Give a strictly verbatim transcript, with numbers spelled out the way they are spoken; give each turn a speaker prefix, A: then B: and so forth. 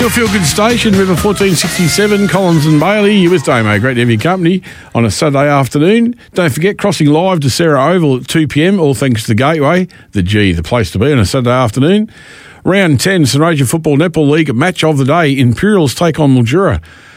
A: Your Feel Good Station, River fourteen sixty-seven, Collins and Bailey. You with Damo. Great to have your company on a Saturday afternoon. Don't forget, crossing live to Sarah Oval at two p.m, all thanks to the Gateway. The G, the place to be on a Saturday afternoon. Round ten, St Rajan Football Netball League match of the day. Imperials take on Mildura.